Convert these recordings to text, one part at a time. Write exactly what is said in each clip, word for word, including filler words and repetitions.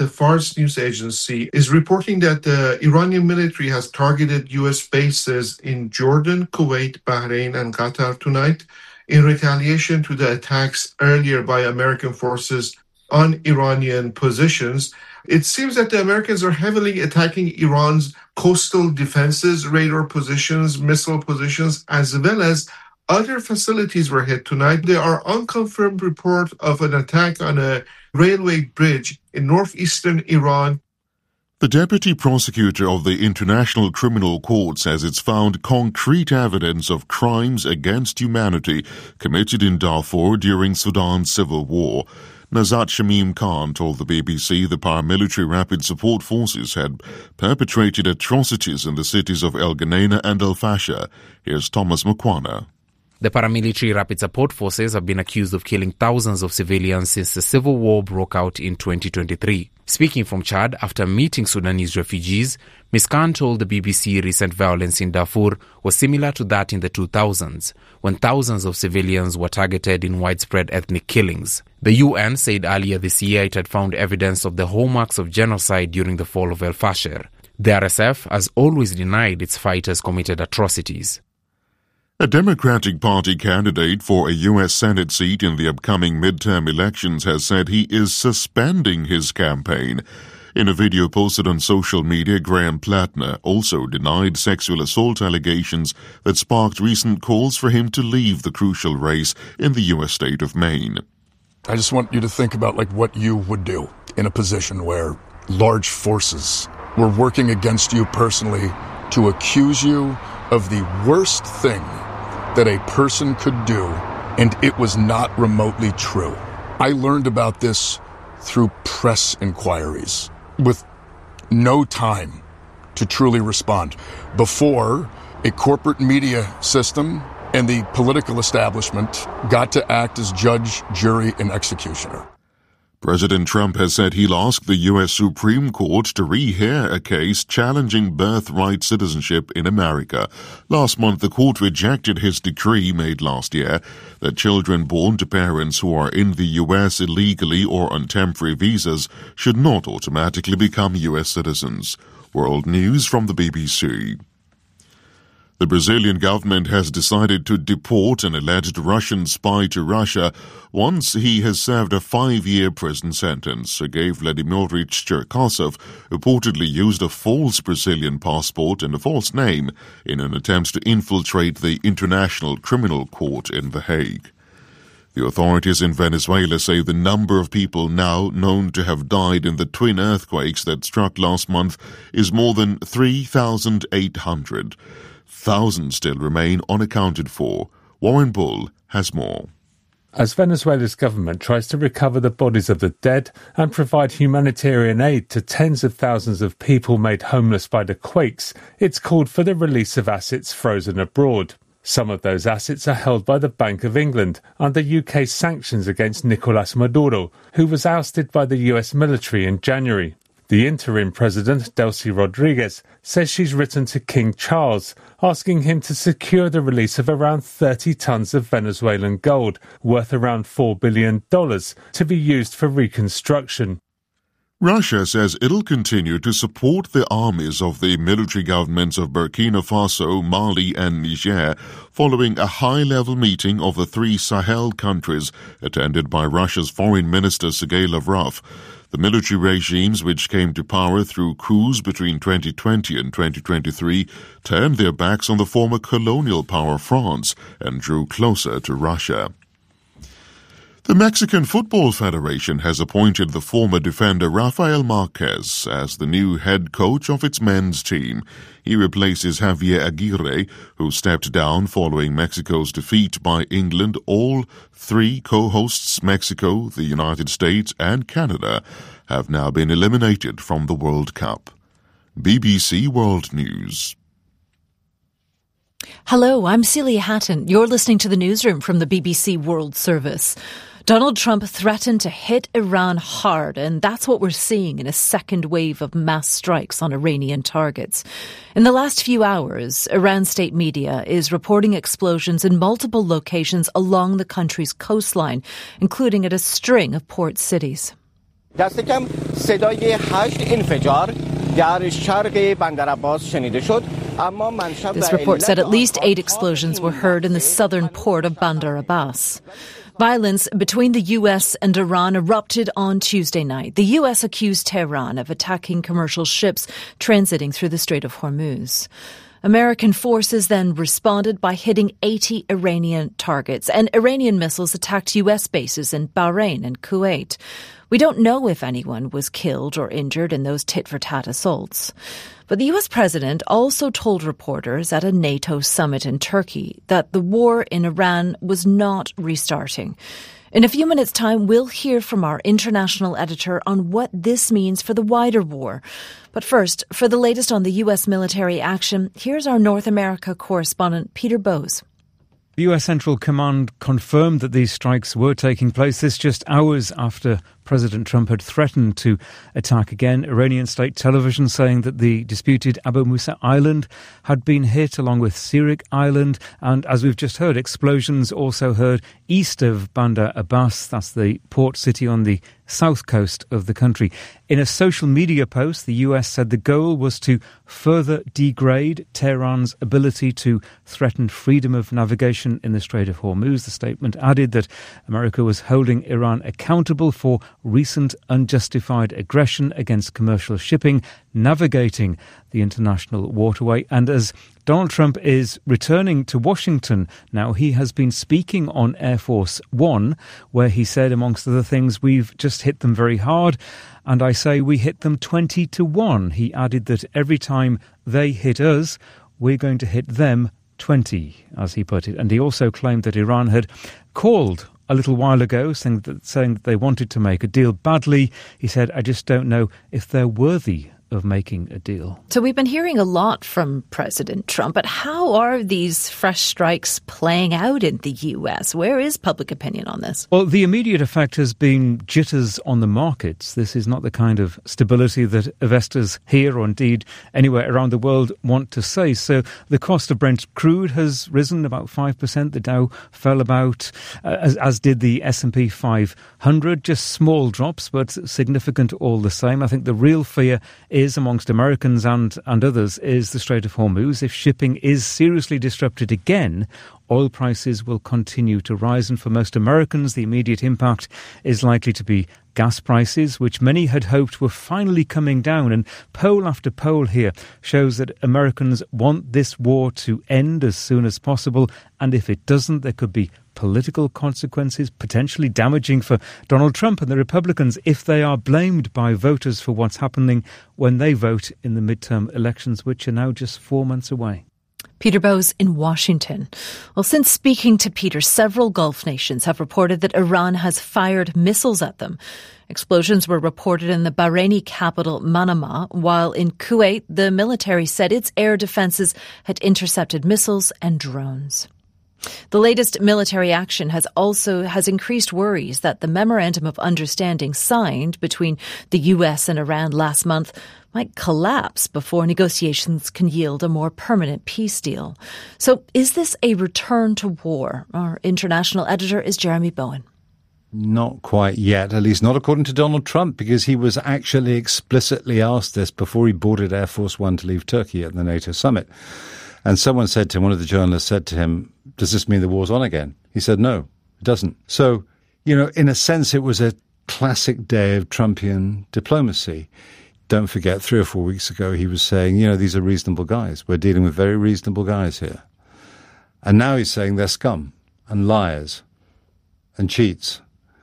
the Fars news agency is reporting that the Iranian military has targeted U S bases in Jordan, Kuwait, Bahrain, and Qatar tonight in retaliation to the attacks earlier by American forces on Iranian positions. It seems that the Americans are heavily attacking Iran's coastal defenses, radar positions, missile positions, as well as other facilities were hit tonight. There are unconfirmed reports of an attack on a railway bridge in northeastern Iran. The deputy prosecutor of the International Criminal Court says it's found concrete evidence of crimes against humanity committed in Darfur during Sudan's civil war. Nazat Shamim Khan told the B B C the paramilitary Rapid Support Forces had perpetrated atrocities in the cities of El Geneina and El Fasher. Here's Thomas Mukwana. The paramilitary Rapid Support Forces have been accused of killing thousands of civilians since the civil war broke out in twenty twenty-three. Speaking from Chad after meeting Sudanese refugees, Miz Khan told the B B C recent violence in Darfur was similar to that in the two thousands, when thousands of civilians were targeted in widespread ethnic killings. The U N said earlier this year it had found evidence of the hallmarks of genocide during the fall of El Fasher. The R S F has always denied its fighters committed atrocities. A Democratic Party candidate for a U S Senate seat in the upcoming midterm elections has said he is suspending his campaign. In a video posted on social media, Graham Plattner also denied sexual assault allegations that sparked recent calls for him to leave the crucial race in the U S state of Maine. I just want you to think about like what you would do in a position where large forces were working against you personally to accuse you of the worst thing that a person could do, and it was not remotely true. I learned about this through press inquiries with no time to truly respond before a corporate media system and the political establishment got to act as judge, jury, and executioner. President Trump has said he'll ask the U S Supreme Court to rehear a case challenging birthright citizenship in America. Last month, the court rejected his decree made last year that children born to parents who are in the U S illegally or on temporary visas should not automatically become U S citizens. World News from the B B C. The Brazilian government has decided to deport an alleged Russian spy to Russia once he has served a five-year prison sentence. Sergei Vladimirovich Cherkasov reportedly used a false Brazilian passport and a false name in an attempt to infiltrate the International Criminal Court in The Hague. The authorities in Venezuela say the number of people now known to have died in the twin earthquakes that struck last month is more than three thousand eight hundred. Thousands still remain unaccounted for. Warren Bull has more. As Venezuela's government tries to recover the bodies of the dead and provide humanitarian aid to tens of thousands of people made homeless by the quakes, it's called for the release of assets frozen abroad. Some of those assets are held by the Bank of England under U K sanctions against Nicolas Maduro, who was ousted by the U S military in January. The interim president, Delcy Rodriguez, says she's written to King Charles, asking him to secure the release of around thirty tons of Venezuelan gold, worth around four billion dollars, to be used for reconstruction. Russia says it'll continue to support the armies of the military governments of Burkina Faso, Mali and Niger following a high-level meeting of the three Sahel countries attended by Russia's Foreign Minister Sergei Lavrov. The military regimes, which came to power through coups between twenty twenty and twenty twenty-three, turned their backs on the former colonial power France and drew closer to Russia. The Mexican Football Federation has appointed the former defender Rafael Marquez as the new head coach of its men's team. He replaces Javier Aguirre, who stepped down following Mexico's defeat by England. All three co-hosts, Mexico, the United States and Canada, have now been eliminated from the World Cup. B B C World News. Hello, I'm Celia Hatton. You're listening to the newsroom from the B B C World Service. Donald Trump threatened to hit Iran hard, and that's what we're seeing in a second wave of mass strikes on Iranian targets. In the last few hours, Iran state media is reporting explosions in multiple locations along the country's coastline, including at a string of port cities. دست کم صدای هشت انفجار در شرق بندر عباس شنیده شد. This report said at least eight explosions were heard in the southern port of Bandar Abbas. Violence between the U S and Iran erupted on Tuesday night. The U S accused Tehran of attacking commercial ships transiting through the Strait of Hormuz. American forces then responded by hitting eighty Iranian targets, and Iranian missiles attacked U S bases in Bahrain and Kuwait. We don't know if anyone was killed or injured in those tit-for-tat assaults. But the U S president also told reporters at a NATO summit in Turkey that the war in Iran was not restarting. In a few minutes' time, we'll hear from our international editor on what this means for the wider war. But first, for the latest on the U S military action, here's our North America correspondent, Peter Bowes. The U S Central Command confirmed that these strikes were taking place. This just hours after President Trump had threatened to attack again. Iranian state television saying that the disputed Abu Musa Island had been hit, along with Sirik Island. And as we've just heard, explosions also heard east of Bandar Abbas. That's the port city on the south coast of the country. In a social media post, the U S said the goal was to further degrade Tehran's ability to threaten freedom of navigation in the Strait of Hormuz. The statement added that America was holding Iran accountable for recent unjustified aggression against commercial shipping navigating the international waterway. And as Donald Trump is returning to Washington now, he has been speaking on Air Force One, where he said, amongst other things, we've just hit them very hard. And I say we hit them twenty to one. He added that every time they hit us, we're going to hit them twenty, as he put it. And he also claimed that Iran had called a little while ago, saying that, saying that they wanted to make a deal badly. He said, I just don't know if they're worthy of making a deal. So we've been hearing a lot from President Trump, but how are these fresh strikes playing out in the U S? Where is public opinion on this? Well, the immediate effect has been jitters on the markets. This is not the kind of stability that investors here or indeed anywhere around the world want to see. So the cost of Brent crude has risen about five percent. The Dow fell about, uh, as, as did the S and P five hundred. Just small drops, but significant all the same. I think the real fear is Is amongst Americans and, and others is the Strait of Hormuz. If shipping is seriously disrupted again, oil prices will continue to rise. And for most Americans, the immediate impact is likely to be gas prices, which many had hoped were finally coming down. And poll after poll here shows that Americans want this war to end as soon as possible. And if it doesn't, there could be political consequences, potentially damaging for Donald Trump and the Republicans if they are blamed by voters for what's happening when they vote in the midterm elections, which are now just four months away. Peter Bowes in Washington. Well, since speaking to Peter, several Gulf nations have reported that Iran has fired missiles at them. Explosions were reported in the Bahraini capital, Manama, while in Kuwait, the military said its air defences had intercepted missiles and drones. The latest military action has also has increased worries that the memorandum of understanding signed between the U S and Iran last month might collapse before negotiations can yield a more permanent peace deal. So is this a return to war? Our international editor is Jeremy Bowen. Not quite yet, at least not according to Donald Trump, because he was actually explicitly asked this before he boarded Air Force One to leave Turkey at the NATO summit. And someone said to him, one of the journalists said to him, does this mean the war's on again? He said, no, it doesn't. So, you know, in a sense, it was a classic day of Trumpian diplomacy. Don't forget, three or four weeks ago, he was saying, you know, these are reasonable guys. We're dealing with very reasonable guys here. And now he's saying they're scum and liars and cheats.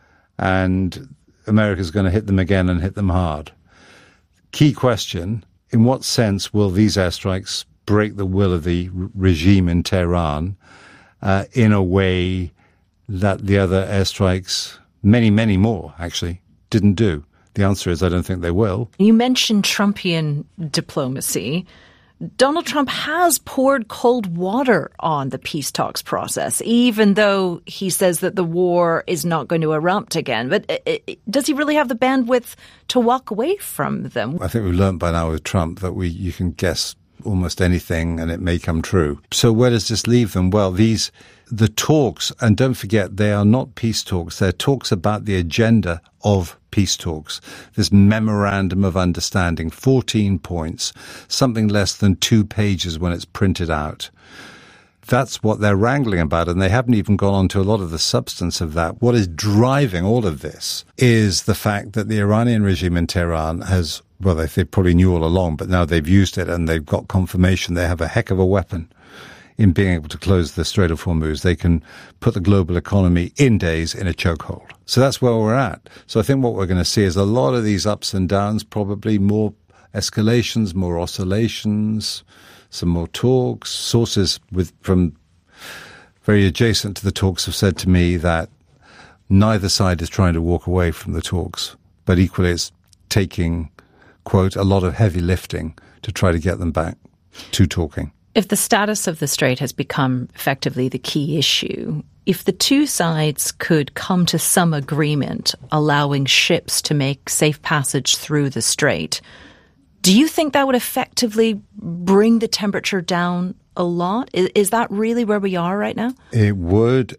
And America's going to hit them again and hit them hard. Key question, in what sense will these airstrikes break the will of the r- regime in Tehran uh, in a way that the other airstrikes, many, many more actually, didn't do? The answer is I don't think they will. You mentioned Trumpian diplomacy. Donald Trump has poured cold water on the peace talks process, even though he says that the war is not going to erupt again. But it, it, does he really have the bandwidth to walk away from them? I think we've learned by now with Trump that we you can guess almost anything and it may come true. So where does this leave them? Well, these the talks, and don't forget, they are not peace talks. They're talks about the agenda of peace talks, this memorandum of understanding, fourteen points, something less than two pages when it's printed out. That's what they're wrangling about, and they haven't even gone on to a lot of the substance of that. What is driving all of this is the fact that the Iranian regime in Tehran has, well, they, they probably knew all along, but now they've used it and they've got confirmation they have a heck of a weapon in being able to close the Strait of Hormuz. They can put the global economy in days in a chokehold. So that's where we're at. So I think what we're going to see is a lot of these ups and downs, probably more escalations, more oscillations, some more talks. Sources with from very adjacent to the talks have said to me that neither side is trying to walk away from the talks, but equally it's taking, quote, a lot of heavy lifting to try to get them back to talking. If the status of the strait has become effectively the key issue, if the two sides could come to some agreement allowing ships to make safe passage through the strait, do you think that would effectively bring the temperature down a lot? Is, is that really where we are right now? It would,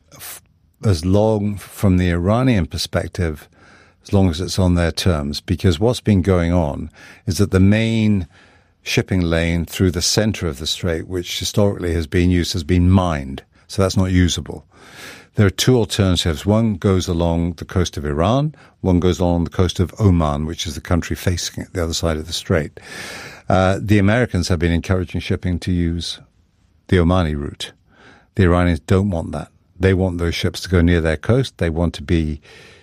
as long from the Iranian perspective, as long as it's on their terms, because what's been going on is that the main shipping lane through the center of the strait, which historically has been used, has been mined. So that's not usable. There are two alternatives. One goes along the coast of Iran. One goes along the coast of Oman, which is the country facing it, the other side of the strait. Uh, the Americans have been encouraging shipping to use the Omani route. The Iranians don't want that. They want those ships to go near their coast. They want to be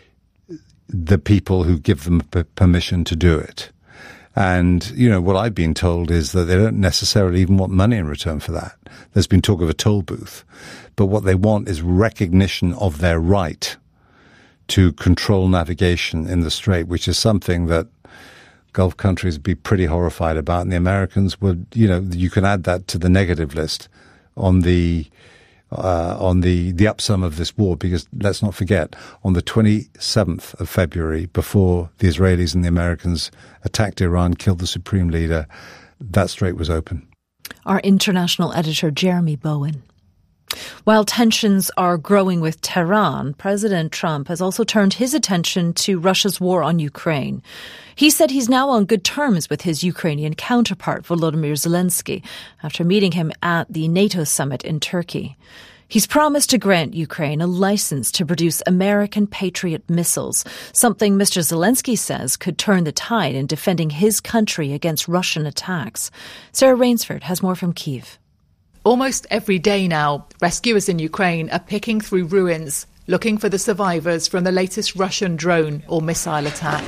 the people who give them p- permission to do it. And, you know, what I've been told is that they don't necessarily even want money in return for that. There's been talk of a toll booth. But what they want is recognition of their right to control navigation in the strait, which is something that Gulf countries would be pretty horrified about. And the Americans would, you know, you can add that to the negative list on the uh, on the, the upsum of this war, because let's not forget, on the twenty-seventh of February, before the Israelis and the Americans attacked Iran, killed the supreme leader, that strait was open. Our international editor, Jeremy Bowen. While tensions are growing with Tehran, President Trump has also turned his attention to Russia's war on Ukraine. He said he's now on good terms with his Ukrainian counterpart, Volodymyr Zelensky, after meeting him at the NATO summit in Turkey. He's promised to grant Ukraine a license to produce American Patriot missiles, something Mister Zelensky says could turn the tide in defending his country against Russian attacks. Sarah Rainsford has more from Kyiv. Almost every day now, rescuers in Ukraine are picking through ruins, looking for the survivors from the latest Russian drone or missile attack.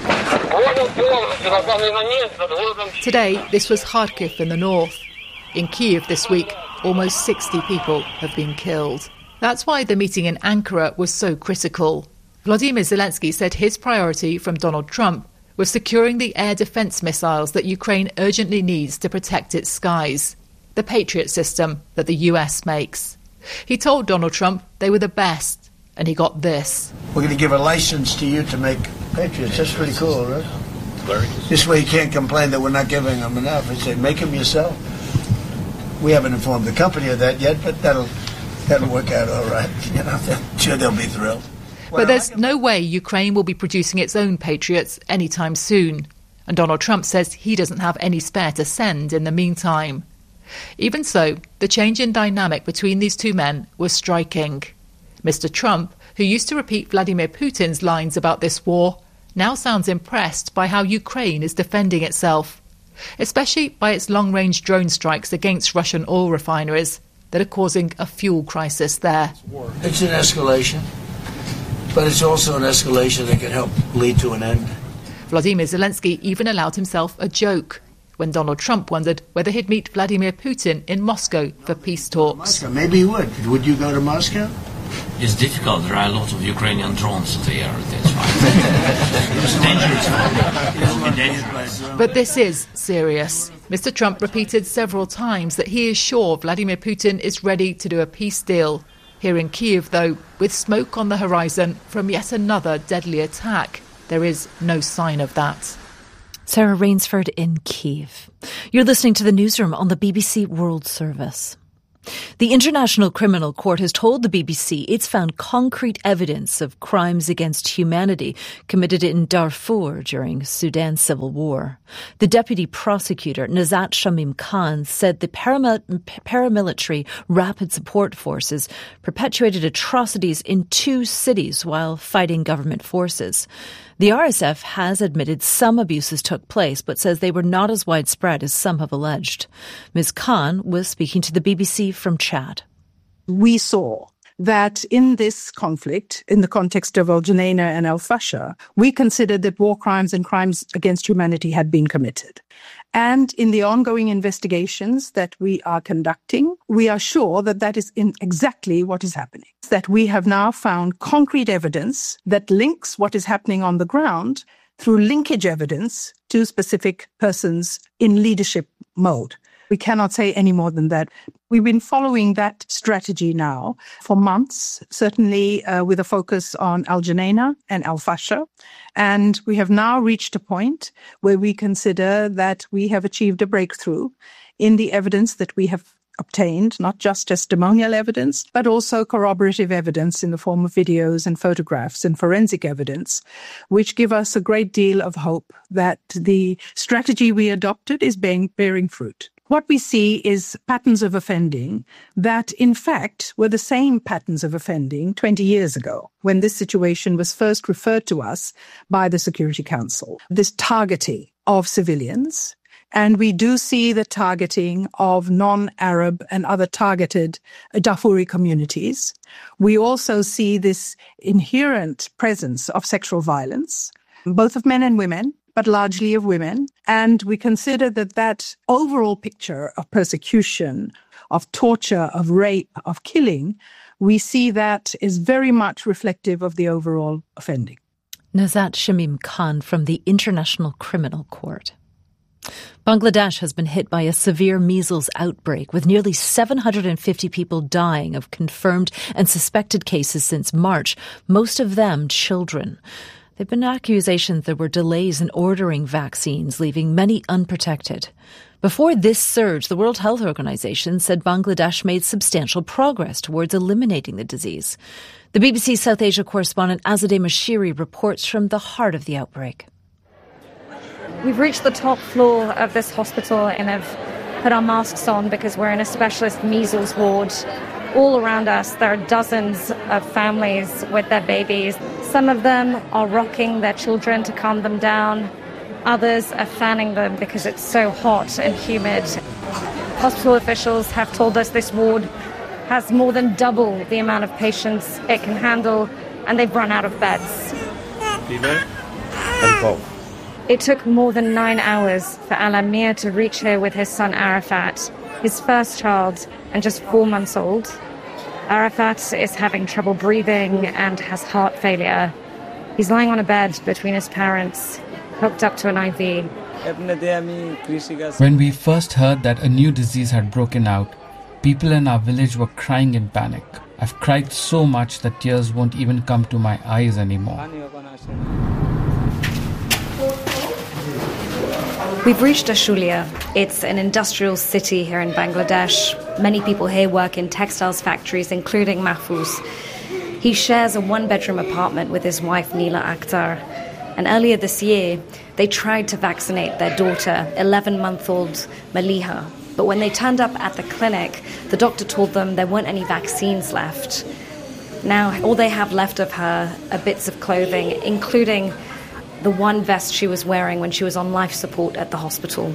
Today, this was Kharkiv in the north. In Kyiv this week, almost sixty people have been killed. That's why the meeting in Ankara was so critical. Volodymyr Zelensky said his priority from Donald Trump was securing the air defense missiles that Ukraine urgently needs to protect its skies, the Patriot system that the U S makes. He told Donald Trump they were the best, and he got this. We're going to give a license to you to make Patriots. That's pretty cool, right? This way you can't complain that we're not giving them enough. I say, make them yourself. We haven't informed the company of that yet, but that'll that'll work out all right. You know, I'm sure they'll be thrilled. But there's no way Ukraine will be producing its own Patriots anytime soon. And Donald Trump says he doesn't have any spare to send in the meantime. Even so, the change in dynamic between these two men was striking. Mister Trump, who used to repeat Vladimir Putin's lines about this war, now sounds impressed by how Ukraine is defending itself, especially by its long-range drone strikes against Russian oil refineries that are causing a fuel crisis there. It's an escalation, but it's also an escalation that can help lead to an end. Volodymyr Zelensky even allowed himself a joke when Donald Trump wondered whether he'd meet Vladimir Putin in Moscow for peace talks. Moscow. Maybe he would. Would you go to Moscow? It's difficult. There are a lot of Ukrainian drones there. That's right. It's dangerous. But this is serious. Mister Trump repeated several times that he is sure Vladimir Putin is ready to do a peace deal. Here in Kyiv, though, with smoke on the horizon from yet another deadly attack, there is no sign of that. Sarah Rainsford in Kyiv. You're listening to the newsroom on the B B C World Service. The International Criminal Court has told the B B C it's found concrete evidence of crimes against humanity committed in Darfur during Sudan's civil war. The deputy prosecutor, Nazat Shamim Khan, said the paramil- paramilitary rapid support forces perpetuated atrocities in two cities while fighting government forces. The R S F has admitted some abuses took place, but says they were not as widespread as some have alleged. Miz Khan was speaking to the B B C from Chad. We saw that in this conflict, in the context of Al Junaina and Al Fasher, we considered that war crimes and crimes against humanity had been committed. And in the ongoing investigations that we are conducting, we are sure that that is in exactly what is happening. That we have now found concrete evidence that links what is happening on the ground through linkage evidence to specific persons in leadership mode. We cannot say any more than that. We've been following that strategy now for months, certainly uh, with a focus on Al Junaina and Al Fasher. And we have now reached a point where we consider that we have achieved a breakthrough in the evidence that we have obtained, not just testimonial evidence, but also corroborative evidence in the form of videos and photographs and forensic evidence, which give us a great deal of hope that the strategy we adopted is bearing, bearing fruit. What we see is patterns of offending that, in fact, were the same patterns of offending twenty years ago, when this situation was first referred to us by the Security Council. This targeting of civilians, and we do see the targeting of non-Arab and other targeted Darfuri communities. We also see this inherent presence of sexual violence, both of men and women, but largely of women. And we consider that that overall picture of persecution, of torture, of rape, of killing, we see that is very much reflective of the overall offending. Nazat Shamim Khan from the International Criminal Court. Bangladesh has been hit by a severe measles outbreak, with nearly seven hundred fifty people dying of confirmed and suspected cases since March, most of them children. There have been accusations there were delays in ordering vaccines, leaving many unprotected. Before this surge, the World Health Organization said Bangladesh made substantial progress towards eliminating the disease. The B B C South Asia correspondent Azadeh Mashiri reports from the heart of the outbreak. We've reached the top floor of this hospital and have put our masks on because we're in a specialist measles ward. All around us, there are dozens of families with their babies. Some of them are rocking their children to calm them down. Others are fanning them because it's so hot and humid. Hospital officials have told us this ward has more than double the amount of patients it can handle, and they've run out of beds. Fever and cough. It took more than nine hours for Al-Amir to reach here with his son Arafat, his first child, and just four months old. Arafat is having trouble breathing and has heart failure. He's lying on a bed between his parents, hooked up to an I V. When we first heard that a new disease had broken out, people in our village were crying in panic. I've cried so much that tears won't even come to my eyes anymore. We've reached Ashulia. It's an industrial city here in Bangladesh. Many people here work in textiles factories, including Mahfouz. He shares a one-bedroom apartment with his wife, Neela Akhtar. And earlier this year, they tried to vaccinate their daughter, eleven-month-old Maliha. But when they turned up at the clinic, the doctor told them there weren't any vaccines left. Now, all they have left of her are bits of clothing, including the one vest she was wearing when she was on life support at the hospital.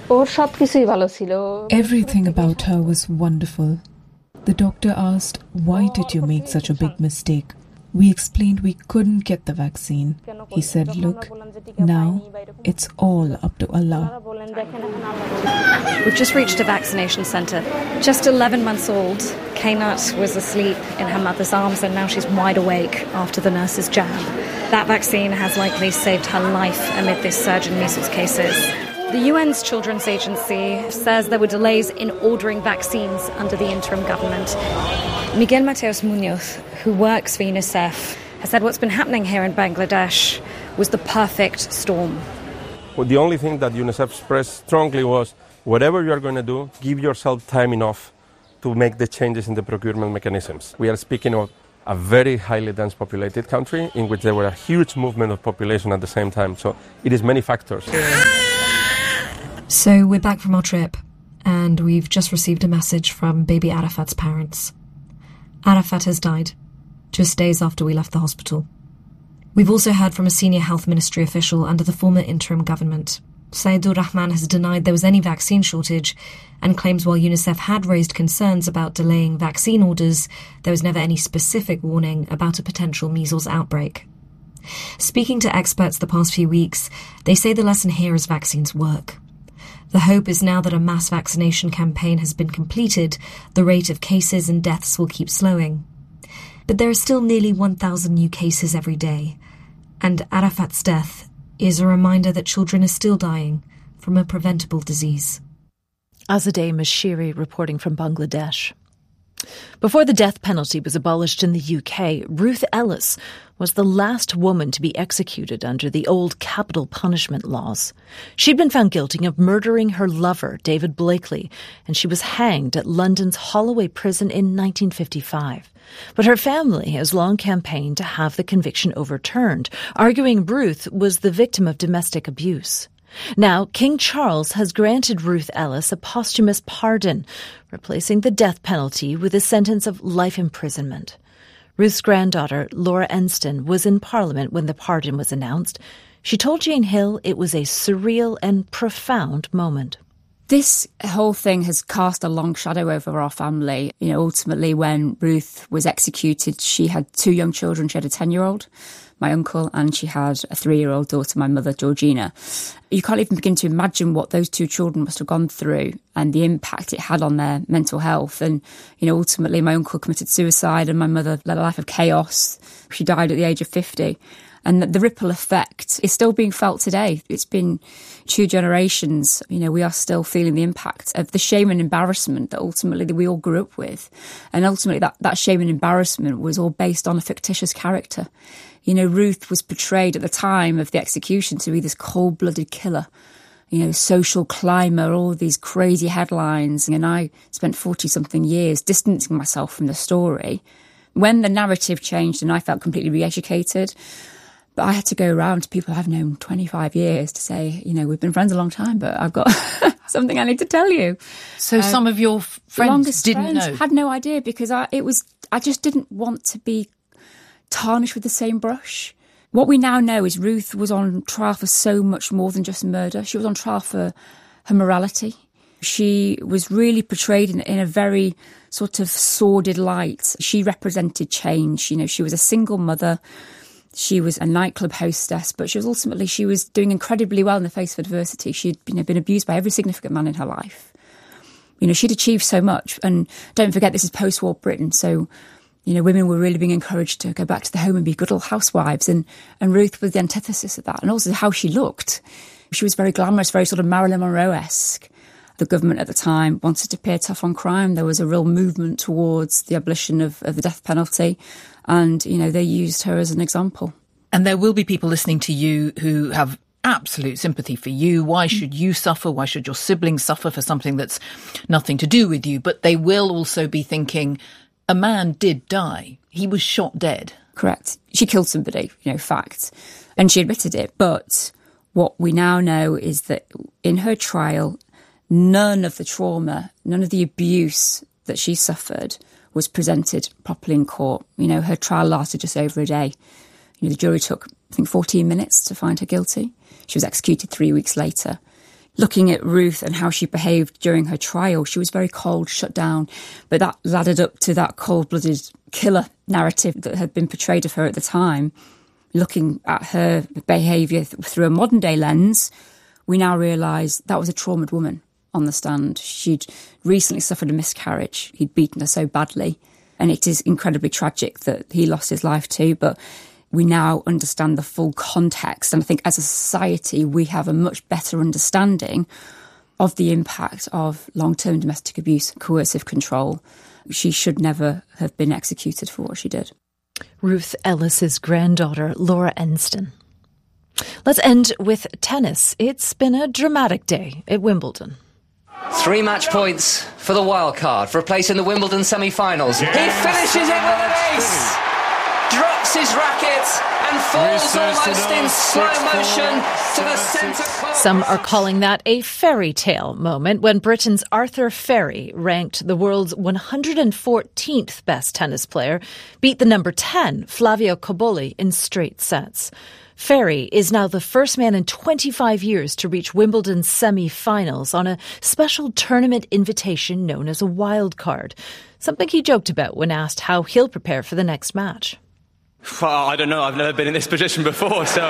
Everything about her was wonderful. The doctor asked, "Why did you make such a big mistake?" We explained we couldn't get the vaccine. He said, "Look, now it's all up to Allah." We've just reached a vaccination centre. Just eleven months old, Kainat was asleep in her mother's arms, and now she's wide awake after the nurse's jab. That vaccine has likely saved her life amid this surge in measles cases. The U N's Children's Agency says there were delays in ordering vaccines under the interim government. Miguel Mateos Munoz, who works for UNICEF, has said what's been happening here in Bangladesh was the perfect storm. Well, the only thing that UNICEF expressed strongly was, whatever you are going to do, give yourself time enough to make the changes in the procurement mechanisms. We are speaking of a very highly dense populated country in which there were a huge movement of population at the same time. So it is many factors. So we're back from our trip, and we've just received a message from baby Arafat's parents. Arafat has died, just days after we left the hospital. We've also heard from a senior health ministry official under the former interim government. Saidur Rahman has denied there was any vaccine shortage and claims while UNICEF had raised concerns about delaying vaccine orders, there was never any specific warning about a potential measles outbreak. Speaking to experts the past few weeks, they say the lesson here is vaccines work. The hope is now that a mass vaccination campaign has been completed, the rate of cases and deaths will keep slowing. But there are still nearly one thousand new cases every day, and Arafat's death is a reminder that children are still dying from a preventable disease. Azadeh Mashiri reporting from Bangladesh. Before the death penalty was abolished in the U K, Ruth Ellis was the last woman to be executed under the old capital punishment laws. She'd been found guilty of murdering her lover, David Blakely, and she was hanged at London's Holloway prison in nineteen fifty-five. But her family has long campaigned to have the conviction overturned, arguing Ruth was the victim of domestic abuse. Now, King Charles has granted Ruth Ellis a posthumous pardon, replacing the death penalty with a sentence of life imprisonment. Ruth's granddaughter, Laura Enston, was in Parliament when the pardon was announced. She told Jane Hill it was a surreal and profound moment. This whole thing has cast a long shadow over our family. You know, ultimately, when Ruth was executed, she had two young children. She had a ten-year-old, my uncle, and she had a three-year-old daughter, my mother, Georgina. You can't even begin to imagine what those two children must have gone through and the impact it had on their mental health. And, you know, ultimately, my uncle committed suicide and my mother led a life of chaos. She died at the age of fifty. And the ripple effect is still being felt today. It's been two generations. You know, we are still feeling the impact of the shame and embarrassment that ultimately that we all grew up with. And ultimately that, that shame and embarrassment was all based on a fictitious character. You know, Ruth was portrayed at the time of the execution to be this cold-blooded killer, you know, social climber, all these crazy headlines. And I spent forty-something years distancing myself from the story. When the narrative changed and I felt completely re-educated, but I had to go around to people I've known twenty-five years to say, you know, we've been friends a long time, but I've got something I need to tell you. So um, some of your friends didn't friends know? Had no idea because I, it was, I just didn't want to be tarnished with the same brush. What we now know is Ruth was on trial for so much more than just murder. She was on trial for her morality. She was really portrayed in, in a very sort of sordid light. She represented change. You know, she was a single mother. She was a nightclub hostess, but she was ultimately, she was doing incredibly well in the face of adversity. She'd been, been abused by every significant man in her life. You know, she'd achieved so much. And don't forget, this is post-war Britain. So, you know, women were really being encouraged to go back to the home and be good old housewives. And, and Ruth was the antithesis of that. And also how she looked. She was very glamorous, very sort of Marilyn Monroe-esque. The government at the time wanted to appear tough on crime. There was a real movement towards the abolition of, of the death penalty. And, you know, they used her as an example. And there will be people listening to you who have absolute sympathy for you. Why should you suffer? Why should your siblings suffer for something that's nothing to do with you? But they will also be thinking, a man did die. He was shot dead. Correct. She killed somebody, you know, fact. And she admitted it. But what we now know is that in her trial, none of the trauma, none of the abuse that she suffered was presented properly in court. You know, her trial lasted just over a day. You know, the jury took, I think, fourteen minutes to find her guilty. She was executed three weeks later. Looking at Ruth and how she behaved during her trial, she was very cold, shut down. But that laddered up to that cold-blooded killer narrative that had been portrayed of her at the time. Looking at her behaviour through a modern-day lens, we now realise that was a traumatised woman on the stand. She'd recently suffered a miscarriage. He'd beaten her so badly. And it is incredibly tragic that he lost his life too. But we now understand the full context. And I think as a society, we have a much better understanding of the impact of long-term domestic abuse, coercive control. She should never have been executed for what she did. Ruth Ellis's granddaughter, Laura Enston. Let's end with tennis. It's been a dramatic day at Wimbledon. Three match points for the wild card for a place in the Wimbledon semi-finals. Yes. He finishes it with an ace, drops his racket and falls almost in slow motion to the centre court. Some are calling that a fairy tale moment when Britain's Arthur Ferry, ranked the world's one hundred fourteenth best tennis player, beat the number ten, Flavio Cobolli, in straight sets. Ferry is now the first man in twenty-five years to reach Wimbledon's semi-finals on a special tournament invitation known as a wild card, something he joked about when asked how he'll prepare for the next match. Well, I don't know. I've never been in this position before, so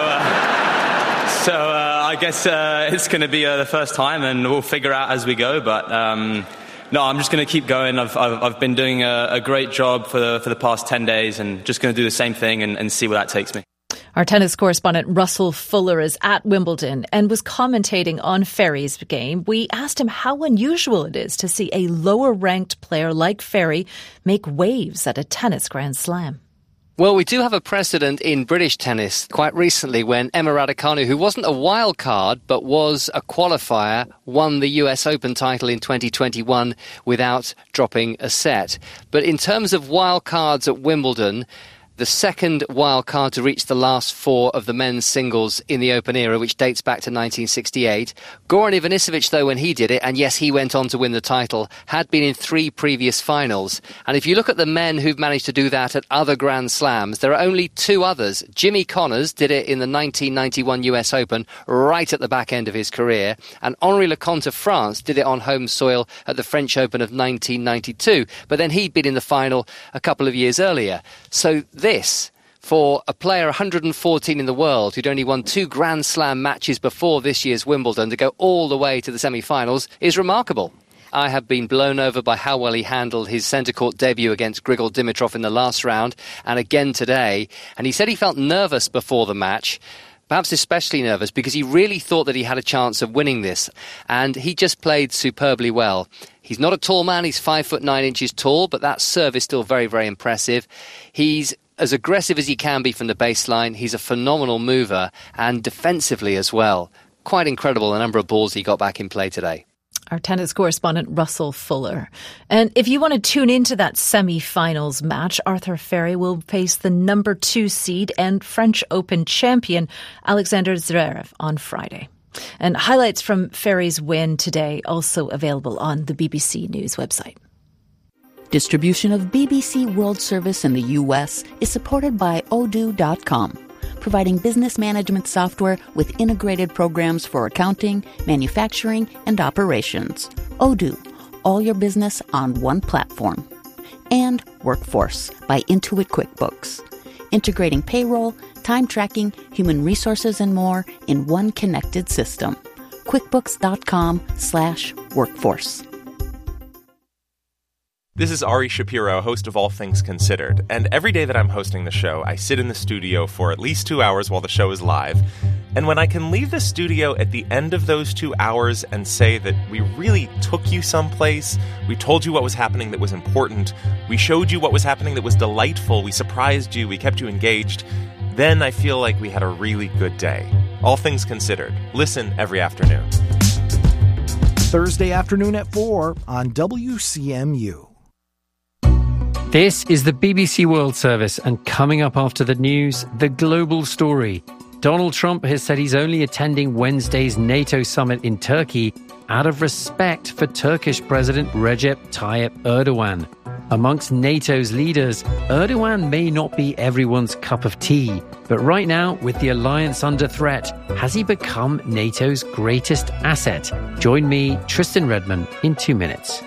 uh, so uh, I guess uh, it's going to be uh, the first time, and we'll figure out as we go. But um, no, I'm just going to keep going. I've I've, I've been doing a, a great job for the for the past ten days, and just going to do the same thing and, and see where that takes me. Our tennis correspondent Russell Fuller is at Wimbledon and was commentating on Ferry's game. We asked him how unusual it is to see a lower-ranked player like Ferry make waves at a tennis Grand Slam. Well, we do have a precedent in British tennis quite recently when Emma Raducanu, who wasn't a wild card but was a qualifier, won the U S Open title in twenty twenty-one without dropping a set. But in terms of wild cards at Wimbledon, the second wild card to reach the last four of the men's singles in the Open era, which dates back to nineteen sixty-eight. Goran Ivanisevic, though, when he did it, and yes, he went on to win the title, had been in three previous finals. And if you look at the men who've managed to do that at other Grand Slams, there are only two others. Jimmy Connors did it in the nineteen ninety-one U S Open, right at the back end of his career. And Henri Leconte of France did it on home soil at the French Open of nineteen ninety-two. But then he'd been in the final a couple of years earlier. So this, for a player one hundred fourteen in the world who'd only won two Grand Slam matches before this year's Wimbledon, to go all the way to the semi-finals is remarkable. I have been blown over by how well he handled his centre court debut against Grigor Dimitrov in the last round, and again today. And he said he felt nervous before the match, perhaps especially nervous because he really thought that he had a chance of winning this. And he just played superbly well. He's not a tall man, he's five foot nine inches tall, but that serve is still very, very impressive. He's as aggressive as he can be from the baseline. He's a phenomenal mover, and defensively as well. Quite incredible the number of balls he got back in play today. Our tennis correspondent Russell Fuller. And if you want to tune into that semi-finals match, Arthur Ferry will face the number two seed and French Open champion Alexander Zverev on Friday. And highlights from Ferry's win today also available on the B B C News website. Distribution of B B C World Service in the U S is supported by Odoo dot com, providing business management software with integrated programs for accounting, manufacturing, and operations. Odoo, all your business on one platform. And Workforce by Intuit QuickBooks, integrating payroll, time tracking, human resources, and more in one connected system. QuickBooks dot com slash workforce. This is Ari Shapiro, host of All Things Considered, and every day that I'm hosting the show, I sit in the studio for at least two hours while the show is live. And when I can leave the studio at the end of those two hours and say that we really took you someplace, we told you what was happening that was important, we showed you what was happening that was delightful, we surprised you, we kept you engaged, then I feel like we had a really good day. All Things Considered. Listen every afternoon. Thursday afternoon at four on W C M U. This is the B B C World Service, and coming up after the news, the global story. Donald Trump has said he's only attending Wednesday's NATO summit in Turkey out of respect for Turkish President Recep Tayyip Erdogan. Amongst NATO's leaders, Erdogan may not be everyone's cup of tea, but right now, with the alliance under threat, has he become NATO's greatest asset? Join me, Tristan Redman, in two minutes.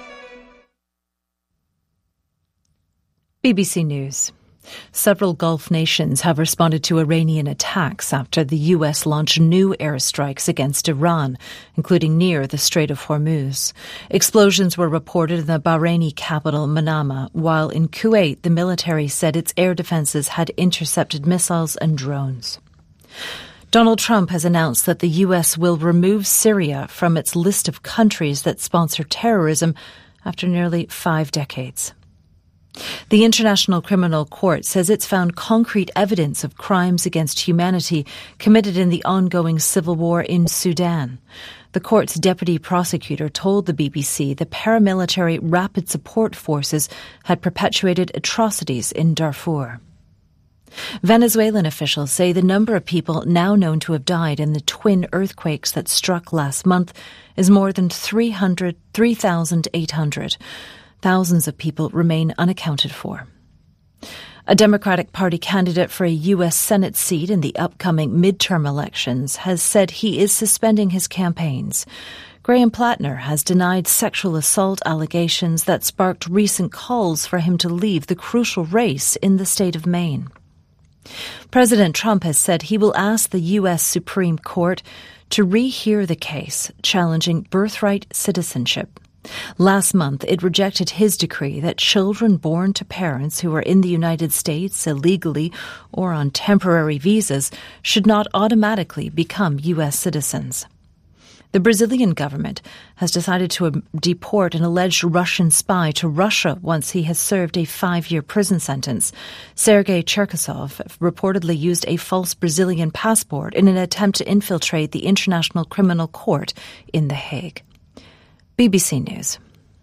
B B C News. Several Gulf nations have responded to Iranian attacks after the U S launched new airstrikes against Iran, including near the Strait of Hormuz. Explosions were reported in the Bahraini capital, Manama, while in Kuwait, the military said its air defenses had intercepted missiles and drones. Donald Trump has announced that the U S will remove Syria from its list of countries that sponsor terrorism after nearly five decades. The International Criminal Court says it's found concrete evidence of crimes against humanity committed in the ongoing civil war in Sudan. The court's deputy prosecutor told the B B C the paramilitary Rapid Support Forces had perpetuated atrocities in Darfur. Venezuelan officials say the number of people now known to have died in the twin earthquakes that struck last month is more than three thousand eight hundred. Thousands of people remain unaccounted for. A Democratic Party candidate for a U S Senate seat in the upcoming midterm elections has said he is suspending his campaigns. Graham Plattner has denied sexual assault allegations that sparked recent calls for him to leave the crucial race in the state of Maine. President Trump has said he will ask the U S Supreme Court to rehear the case challenging birthright citizenship. Last month, it rejected his decree that children born to parents who are in the United States illegally or on temporary visas should not automatically become U S citizens. The Brazilian government has decided to deport an alleged Russian spy to Russia once he has served a five-year prison sentence. Sergei Cherkasov reportedly used a false Brazilian passport in an attempt to infiltrate the International Criminal Court in The Hague. B B C News.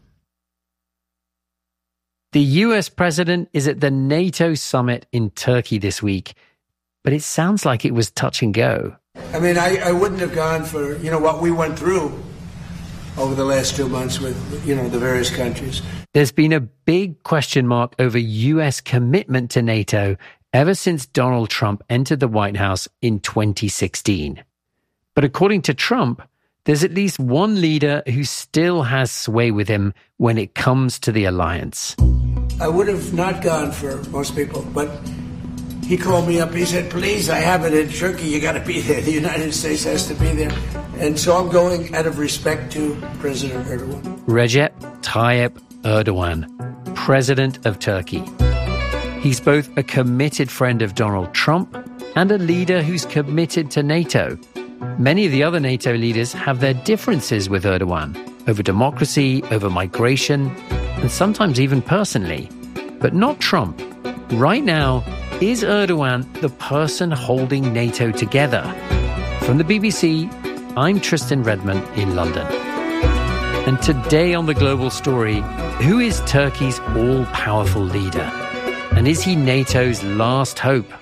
The U S president is at the NATO summit in Turkey this week, but it sounds like it was touch and go. I mean, I, I wouldn't have gone for, you know, what we went through over the last two months with, you know, the various countries. There's been a big question mark over U S commitment to NATO ever since Donald Trump entered the White House in twenty sixteen. But according to Trump, there's at least one leader who still has sway with him when it comes to the alliance. I would have not gone for most people, but he called me up. He said, please, I have it in Turkey. You got to be there. The United States has to be there. And so I'm going out of respect to President Erdogan. Recep Tayyip Erdogan, President of Turkey. He's both a committed friend of Donald Trump and a leader who's committed to NATO. Many of the other NATO leaders have their differences with Erdogan over democracy, over migration, and sometimes even personally. But not Trump. Right now, is Erdogan the person holding NATO together? From the B B C, I'm Tristan Redmond in London. And today on The Global Story, who is Turkey's all-powerful leader? And is he NATO's last hope?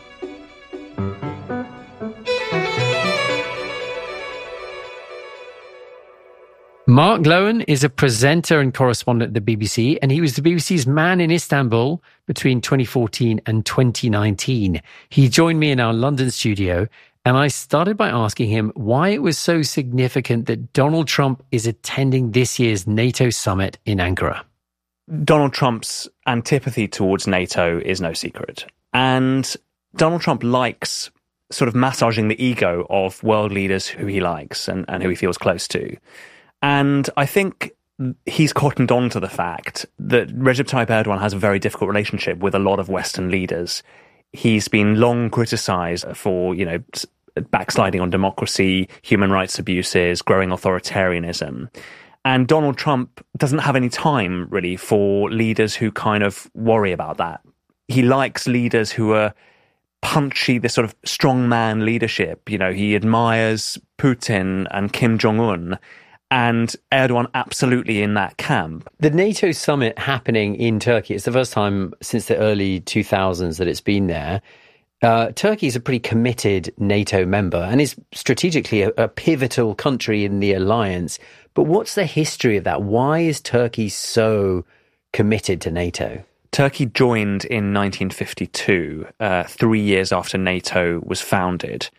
Mark Lowen is a presenter and correspondent at the B B C, and he was the B B C's man in Istanbul between twenty fourteen and twenty nineteen. He joined me in our London studio, and I started by asking him why it was so significant that Donald Trump is attending this year's NATO summit in Ankara. Donald Trump's antipathy towards NATO is no secret. And Donald Trump likes sort of massaging the ego of world leaders who he likes and, and who he feels close to. And I think he's cottoned on to the fact that Recep Tayyip Erdogan has a very difficult relationship with a lot of Western leaders. He's been long criticised for, you know, backsliding on democracy, human rights abuses, growing authoritarianism. And Donald Trump doesn't have any time, really, for leaders who kind of worry about that. He likes leaders who are punchy, this sort of strongman leadership. You know, he admires Putin and Kim Jong-un. And Erdogan absolutely in that camp. The NATO summit happening in Turkey, it's the first time since the early two thousands that it's been there. Uh, Turkey is a pretty committed NATO member and is strategically a, a pivotal country in the alliance. But what's the history of that? Why is Turkey so committed to NATO? Turkey joined in nineteen fifty-two, uh, three years after NATO was founded.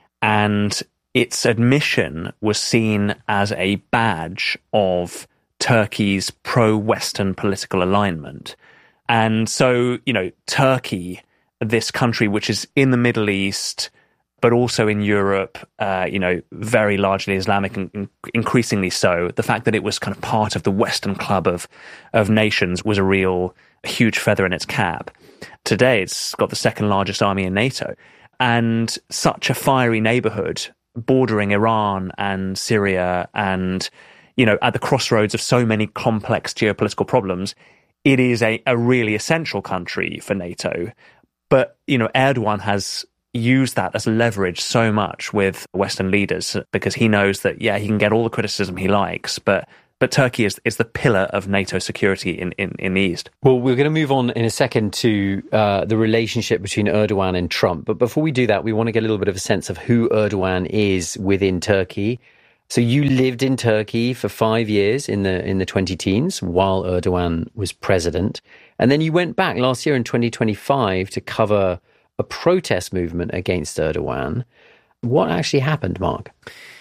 And its admission was seen as a badge of Turkey's pro-Western political alignment. And so, you know, Turkey, this country which is in the Middle East, but also in Europe, uh, you know, very largely Islamic and increasingly so, the fact that it was kind of part of the Western club of, of nations was a real huge feather in its cap. Today, it's got the second largest army in NATO. And such a fiery neighborhood bordering Iran and Syria and, you know, at the crossroads of so many complex geopolitical problems, it is a, a really essential country for NATO. But, you know, Erdogan has used that as leverage so much with Western leaders because he knows that, yeah, he can get all the criticism he likes, but But Turkey is, is the pillar of NATO security in, in, in the East. Well, we're going to move on in a second to uh, the relationship between Erdogan and Trump. But before we do that, we want to get a little bit of a sense of who Erdogan is within Turkey. So you lived in Turkey for five years in the in the twenty teens while Erdogan was president. And then you went back last year in twenty twenty-five to cover a protest movement against Erdogan. What actually happened, Mark?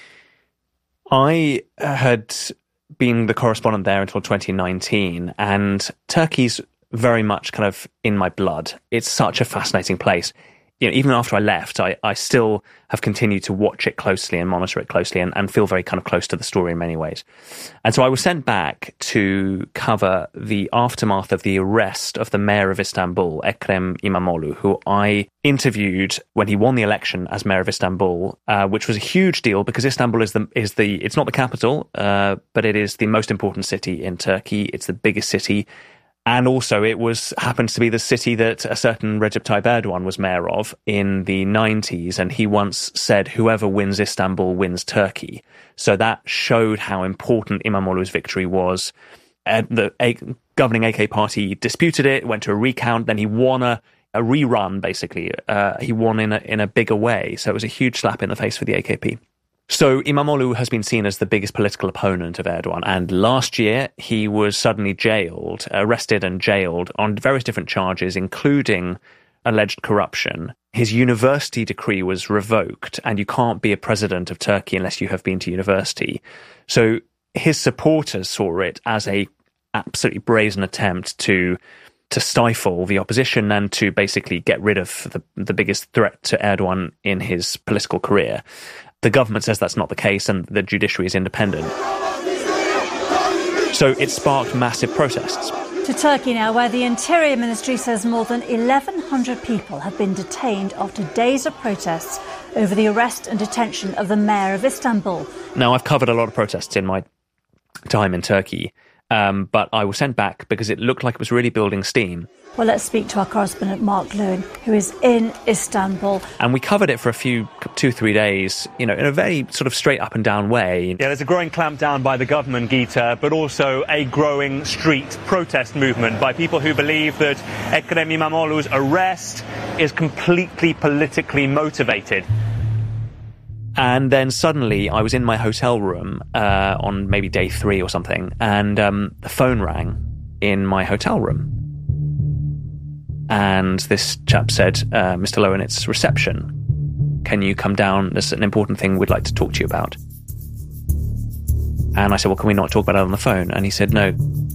I had been the correspondent there until twenty nineteen, and Turkey's very much kind of in my blood. It's such a fascinating place. You know, even after I left, I, I still have continued to watch it closely and monitor it closely and, and feel very kind of close to the story in many ways. And so I was sent back to cover the aftermath of the arrest of the mayor of Istanbul, Ekrem İmamoğlu, who I interviewed when he won the election as mayor of Istanbul, uh, which was a huge deal because Istanbul is the, is the it's not the capital, uh, but it is the most important city in Turkey. It's the biggest city. And also it was happens to be the city that a certain Recep Tayyip Erdogan was mayor of in the nineties. And he once said, whoever wins Istanbul wins Turkey. So that showed how important İmamoğlu's victory was. Uh, the a, governing A K party disputed it, went to a recount, then he won a, a rerun, basically. Uh, he won in a, in a bigger way. So it was a huge slap in the face for the A K P. So İmamoğlu has been seen as the biggest political opponent of Erdogan. And last year, he was suddenly jailed, arrested and jailed on various different charges, including alleged corruption. His university decree was revoked, and you can't be a president of Turkey unless you have been to university. So his supporters saw it as a absolutely brazen attempt to to stifle the opposition and to basically get rid of the, the biggest threat to Erdogan in his political career. The government says that's not the case and the judiciary is independent. So it sparked massive protests. To Turkey now, where the Interior Ministry says more than eleven hundred people have been detained after days of protests over the arrest and detention of the mayor of Istanbul. Now, I've covered a lot of protests in my time in Turkey, um, but I was sent back because it looked like it was really building steam. Well, let's speak to our correspondent, Mark Lewin, who is in Istanbul. And we covered it for a few, two, three days, you know, in a very sort of straight up and down way. Yeah, there's a growing clampdown by the government, Gita, but also a growing street protest movement by people who believe that Ekrem İmamoğlu's arrest is completely politically motivated. And then suddenly I was in my hotel room uh, on maybe day three or something, and um, the phone rang in my hotel room. And this chap said, uh, Mister Lowen, it's reception. Can you come down? There's an important thing we'd like to talk to you about. And I said, well, can we not talk about it on the phone? And he said, no.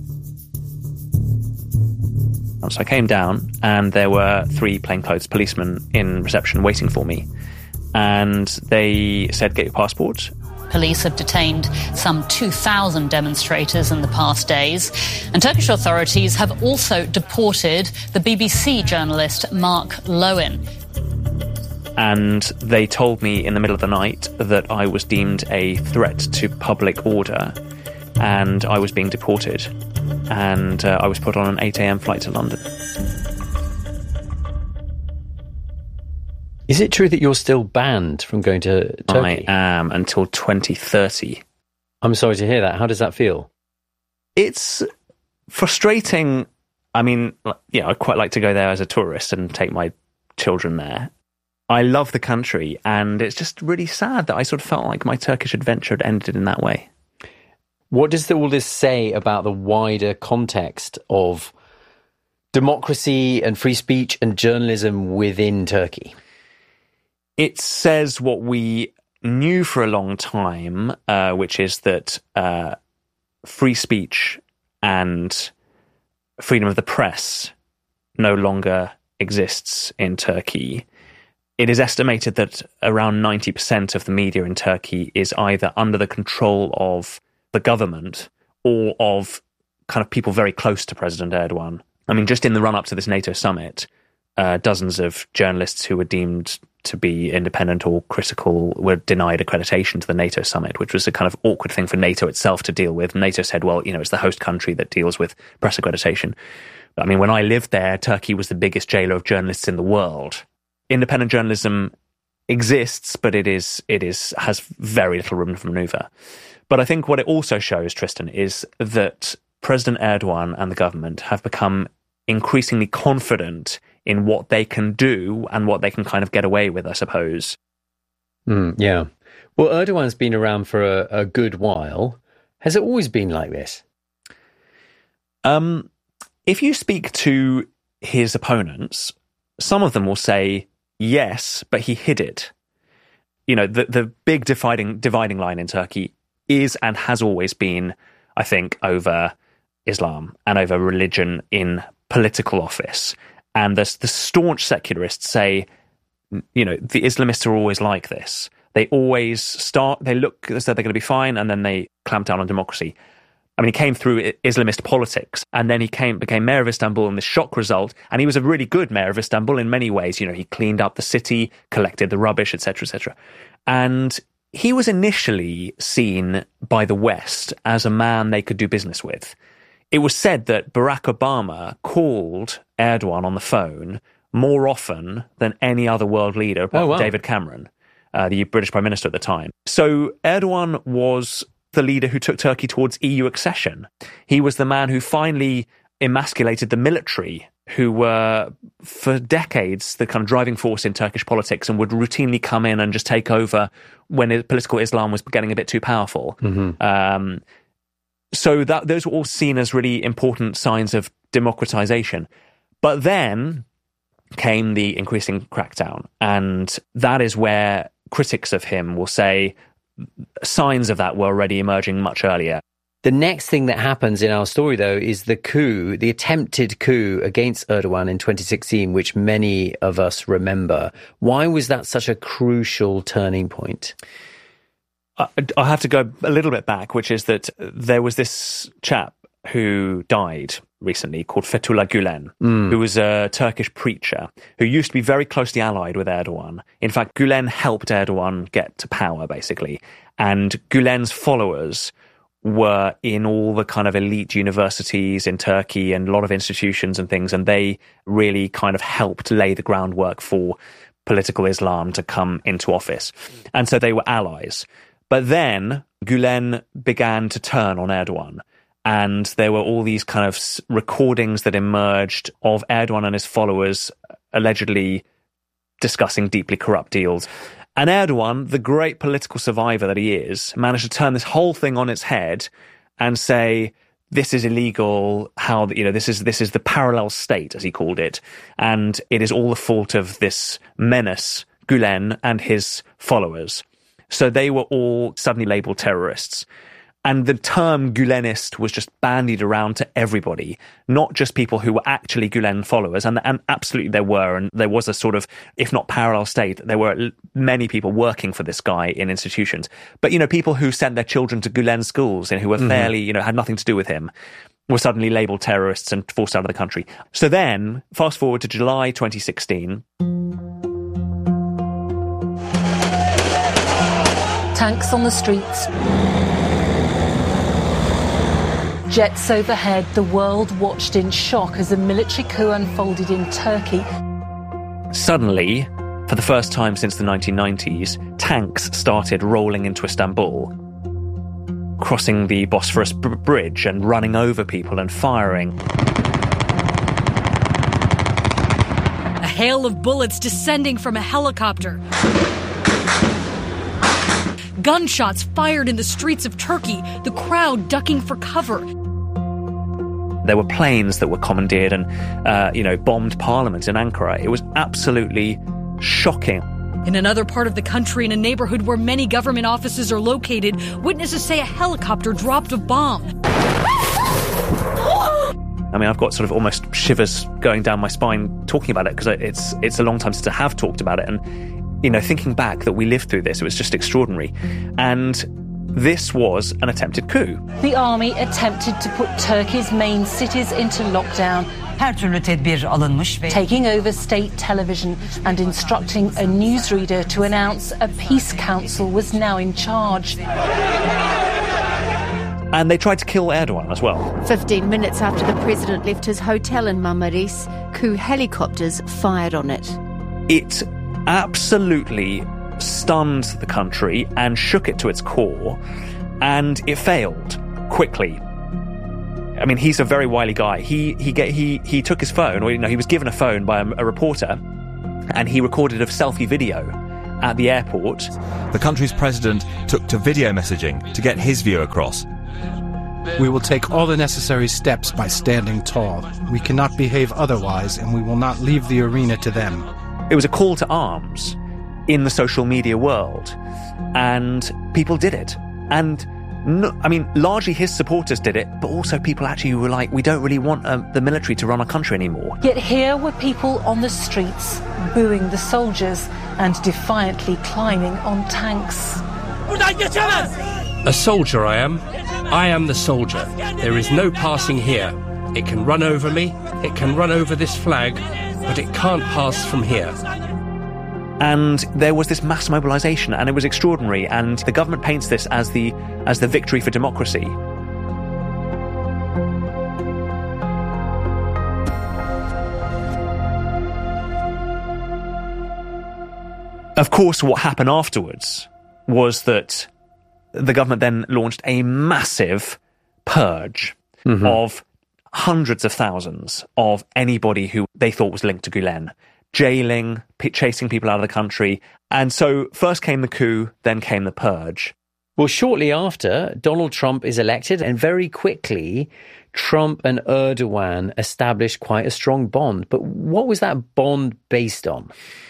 And so I came down, and there were three plainclothes policemen in reception waiting for me. And they said, get your passport. Police have detained some two thousand demonstrators in the past days. And Turkish authorities have also deported the B B C journalist Mark Lowen. And they told me in the middle of the night that I was deemed a threat to public order and I was being deported. And uh, I was put on an eight a.m. flight to London. Is it true that you're still banned from going to Turkey? I am until twenty thirty. I'm sorry to hear that. How does that feel? It's frustrating. I mean, you know, I'd quite like to go there as a tourist and take my children there. I love the country, and it's just really sad that I sort of felt like my Turkish adventure had ended in that way. What does all this say about the wider context of democracy and free speech and journalism within Turkey? It says what we knew for a long time, uh, which is that uh, free speech and freedom of the press no longer exists in Turkey. It is estimated that around ninety percent of the media in Turkey is either under the control of the government or of kind of people very close to President Erdogan. I mean, just in the run-up to this NATO summit, uh, dozens of journalists who were deemed to be independent or critical were denied accreditation to the NATO summit, which was a kind of awkward thing for NATO itself to deal with. NATO said, well, you know, it's the host country that deals with press accreditation. But, I mean, when I lived there, Turkey was the biggest jailer of journalists in the world. Independent journalism exists, but it is it is has very little room for manoeuvre. But I think what it also shows, Tristan, is that President Erdogan and the government have become increasingly confident in what they can do and what they can kind of get away with, I suppose. Mm, yeah. Well, Erdogan's been around for a, a good while. Has it always been like this? Um, if you speak to his opponents, some of them will say, yes, but he hid it. You know, the, the big dividing, dividing line in Turkey is and has always been, I think, over Islam and over religion in political office. And the, the staunch secularists say, you know, the Islamists are always like this. They always start, they look as though they're going to be fine, and then they clamp down on democracy. I mean, he came through Islamist politics, and then he came became mayor of Istanbul in this shock result, and he was a really good mayor of Istanbul in many ways. You know, he cleaned up the city, collected the rubbish, et cetera, et cetera. And he was initially seen by the West as a man they could do business with. It was said that Barack Obama called Erdogan on the phone more often than any other world leader, apart oh, wow. from David Cameron, uh, the British Prime Minister at the time. So Erdogan was the leader who took Turkey towards E U accession. He was the man who finally emasculated the military, who were for decades the kind of driving force in Turkish politics and would routinely come in and just take over when political Islam was getting a bit too powerful. Mm-hmm. Um, so that those were all seen as really important signs of democratization. But then came the increasing crackdown, and that is where critics of him will say signs of that were already emerging much earlier. The next thing that happens in our story, though, is the coup, the attempted coup against Erdogan in twenty sixteen, which many of us remember. Why was that such a crucial turning point? I have to go a little bit back, which is that there was this chap who died recently called Fethullah Gulen, mm. who was a Turkish preacher who used to be very closely allied with Erdogan. In fact, Gulen helped Erdogan get to power, basically. And Gulen's followers were in all the kind of elite universities in Turkey and a lot of institutions and things, and they really kind of helped lay the groundwork for political Islam to come into office. And so they were allies. But then Gulen began to turn on Erdogan. And there were all these kind of recordings that emerged of Erdogan and his followers allegedly discussing deeply corrupt deals. And Erdogan, the great political survivor that he is, managed to turn this whole thing on its head and say, this is illegal, how, you know, this is this is the parallel state, as he called it. And it is all the fault of this menace, Gulen, and his followers. So they were all suddenly labeled terrorists. And the term Gulenist was just bandied around to everybody, not just people who were actually Gulen followers. And, and absolutely there were. And there was a sort of, if not parallel state, there were many people working for this guy in institutions. But, you know, people who sent their children to Gulen schools and who were mm-hmm. fairly, you know, had nothing to do with him, were suddenly labelled terrorists and forced out of the country. So then, fast forward to July twenty sixteen. Tanks on the streets. Jets overhead, the world watched in shock as a military coup unfolded in Turkey. Suddenly, for the first time since the nineteen nineties, tanks started rolling into Istanbul, crossing the Bosphorus b- bridge and running over people and firing. A hail of bullets descending from a helicopter. Gunshots fired in the streets of Turkey, the crowd ducking for cover. There were planes that were commandeered and, uh, you know, bombed parliament in Ankara. It was absolutely shocking. In another part of the country, in a neighborhood where many government offices are located, witnesses say a helicopter dropped a bomb. I mean, I've got sort of almost shivers going down my spine talking about it because it's it's a long time since I have talked about it. And, you know, thinking back that we lived through this, it was just extraordinary. And this was an attempted coup. The army attempted to put Turkey's main cities into lockdown taking over state television and instructing a newsreader to announce a peace council was now in charge. And they tried to kill Erdogan as well. Fifteen minutes after the president left his hotel in Marmaris, coup helicopters fired on it. It absolutely stunned the country and shook it to its core, and it failed quickly. I mean, he's a very wily guy. He he get, he he took his phone, or you know, he was given a phone by a, a reporter, and he recorded a selfie video at the airport. The country's president took to video messaging to get his view across. We will take all the necessary steps by standing tall. We cannot behave otherwise, and we will not leave the arena to them. It was a call to arms in the social media world, and people did it. And no, I mean, largely his supporters did it, but also people actually who were like, we don't really want um, the military to run our country anymore. Yet here were people on the streets booing the soldiers and defiantly climbing on tanks. A soldier I am. I am the soldier. There is no passing here. It can run over me, it can run over this flag, but it can't pass from here. And there was this mass mobilisation, and it was extraordinary, and the government paints this as the as the victory for democracy. Of course, what happened afterwards was that the government then launched a massive purge mm-hmm. of hundreds of thousands of anybody who they thought was linked to Gulen, jailing, p- chasing people out of the country. And so first came the coup, then came the purge. Well, shortly after, Donald Trump is elected, and very quickly, Trump and Erdogan established quite a strong bond. But what was that bond based on?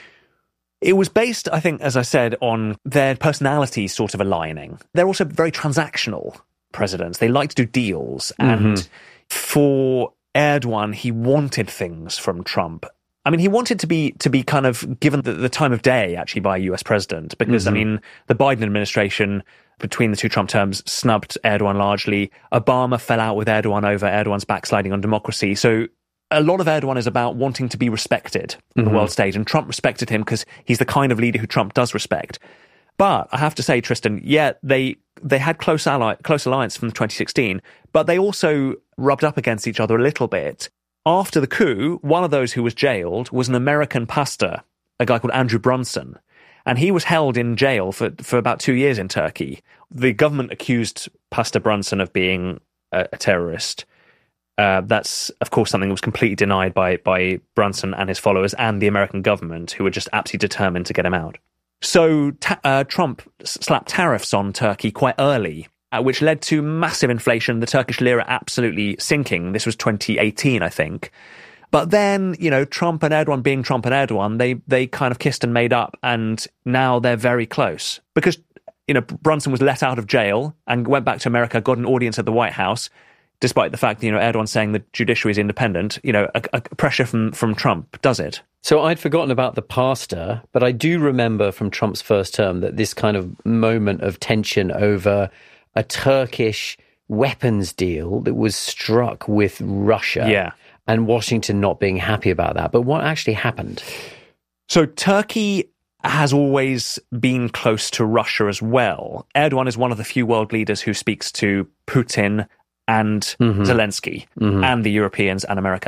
It was based, I think, as I said, on their personalities sort of aligning. They're also very transactional presidents. They like to do deals. And mm-hmm. for Erdogan, he wanted things from Trump. I mean, he wanted to be to be kind of given the, the time of day, actually, by a U S president. Because, mm-hmm. I mean, the Biden administration, between the two Trump terms, snubbed Erdogan largely. Obama fell out with Erdogan over Erdogan's backsliding on democracy. So a lot of Erdogan is about wanting to be respected on mm-hmm. the world stage, and Trump respected him because he's the kind of leader who Trump does respect. But I have to say, Tristan, yeah, they they had close ally, close alliance from twenty sixteen, but they also rubbed up against each other a little bit. After the coup, one of those who was jailed was an American pastor, a guy called Andrew Brunson, and he was held in jail for, for about two years in Turkey. The government accused Pastor Brunson of being a, a terrorist. Uh, that's, of course, something that was completely denied by, by Brunson and his followers and the American government, who were just absolutely determined to get him out. So ta- uh, Trump slapped tariffs on Turkey quite early, uh, which led to massive inflation, the Turkish lira absolutely sinking. This was twenty eighteen, I think. But then, you know, Trump and Erdogan being Trump and Erdogan, they they kind of kissed and made up, and now they're very close. Because, you know, Brunson was let out of jail and went back to America, got an audience at the White House, despite the fact that, you know, Erdogan saying the judiciary is independent. You know, a, a pressure from, from Trump does it. So I'd forgotten about the pastor, but I do remember from Trump's first term that this kind of moment of tension over a Turkish weapons deal that was struck with Russia. Yeah. And Washington not being happy about that. But what actually happened? So Turkey has always been close to Russia as well. Erdogan is one of the few world leaders who speaks to Putin and mm-hmm. Zelensky mm-hmm. and the Europeans and America.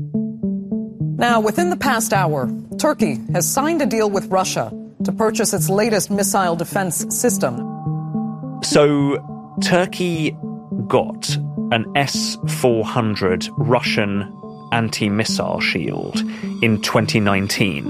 Now, within the past hour, Turkey has signed a deal with Russia to purchase its latest missile defense system. So Turkey got an S four hundred Russian anti-missile shield in twenty nineteen,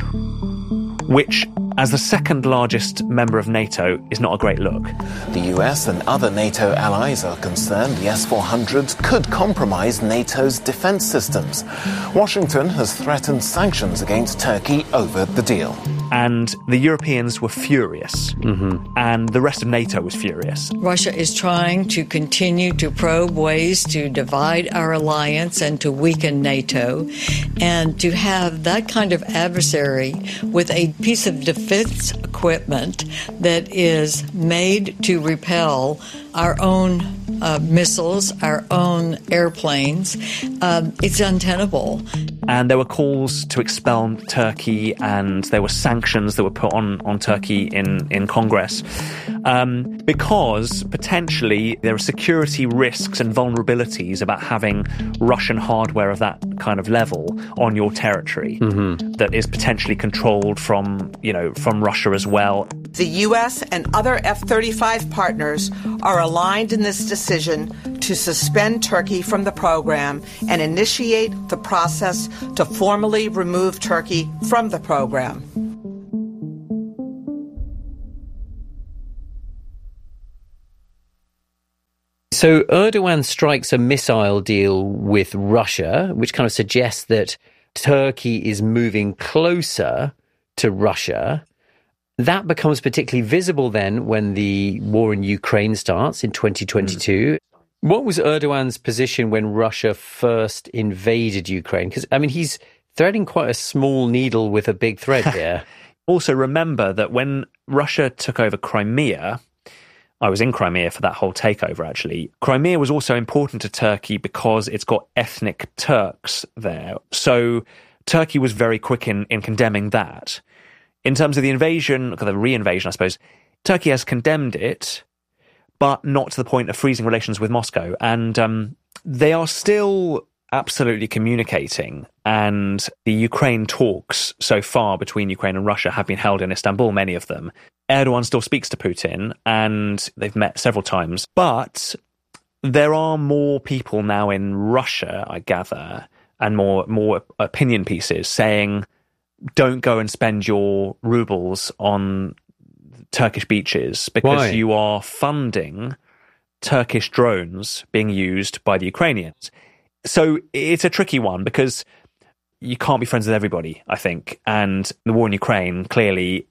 which, as the second largest member of NATO, is not a great look. The U S and other NATO allies are concerned the S four hundred could compromise NATO's defense systems. Washington has threatened sanctions against Turkey over the deal. And the Europeans were furious, mm-hmm. and the rest of NATO was furious. Russia is trying to continue to probe ways to divide our alliance and to weaken NATO, and to have that kind of adversary with a piece of defense equipment that is made to repel our own uh, missiles, our own airplanes, um, it's untenable. And there were calls to expel Turkey, and there were sanctions that were put on, on Turkey in, in Congress, um, because potentially there are security risks and vulnerabilities about having Russian hardware of that kind of level on your territory, mm-hmm. that is potentially controlled from, you know, from Russia as well. The U S and other F thirty-five partners are aligned in this decision to suspend Turkey from the program and initiate the process to formally remove Turkey from the program. So Erdogan strikes a missile deal with Russia, which kind of suggests that Turkey is moving closer to Russia. That becomes particularly visible then when the war in Ukraine starts in twenty twenty-two. Mm. What was Erdogan's position when Russia first invaded Ukraine? Because, I mean, he's threading quite a small needle with a big thread here. Also, remember that when Russia took over Crimea, I was in Crimea for that whole takeover, actually. Crimea was also important to Turkey because it's got ethnic Turks there. So Turkey was very quick in, in condemning that. In terms of the invasion, or the re-invasion, I suppose, Turkey has condemned it, but not to the point of freezing relations with Moscow. And um, they are still absolutely communicating. And the Ukraine talks so far between Ukraine and Russia have been held in Istanbul, many of them. Erdogan still speaks to Putin, and they've met several times. But there are more people now in Russia, I gather, and more more opinion pieces saying, don't go and spend your rubles on Turkish beaches because Why? You are funding Turkish drones being used by the Ukrainians. So it's a tricky one because you can't be friends with everybody, I think. And the war in Ukraine, clearly,